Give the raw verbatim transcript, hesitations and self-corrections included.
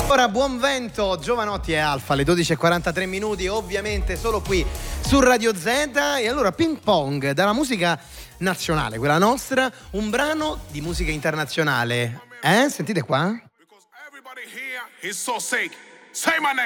Ora buon vento, Giovanotti e Alfa, alle dodici e quarantatré minuti, ovviamente solo qui su Radio Z. E allora ping pong, dalla musica nazionale, quella nostra, un brano di musica internazionale. Eh? Sentite qua. Everybody here is so sick. Say my name.